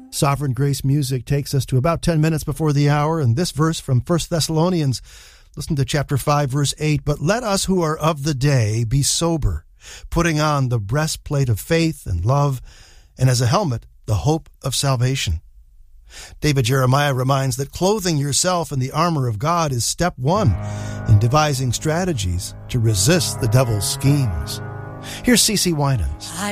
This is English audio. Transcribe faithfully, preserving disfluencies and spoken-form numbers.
Sovereign Grace music takes us to about ten minutes before the hour, and this verse from First Thessalonians, listen to chapter five, verse eight, "But let us who are of the day be sober, putting on the breastplate of faith and love, and as a helmet, the hope of salvation." David Jeremiah reminds that clothing yourself in the armor of God is step one in devising strategies to resist the devil's schemes. Here's C C Winans.